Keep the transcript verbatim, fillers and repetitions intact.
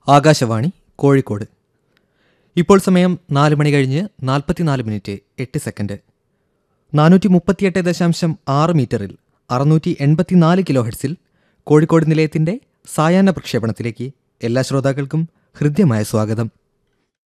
ആകാശവാണി കോഴിക്കോട്. ഇപ്പോൾ സമയം നാല് മണി കഴിഞ്ഞ് നാൽപ്പത്തിനാല് മിനിറ്റ് എട്ട് സെക്കൻഡ്. നാനൂറ്റി മുപ്പത്തിയെട്ട് ദശാംശം ആറ് മീറ്ററിൽ അറുന്നൂറ്റി എൺപത്തിനാല് കിലോ ഹെർട്സിൽ കോഴിക്കോട് നിലയത്തിൻ്റെ സായാഹ്ന പ്രക്ഷേപണത്തിലേക്ക് എല്ലാ ശ്രോതാക്കൾക്കും ഹൃദ്യമായ സ്വാഗതം.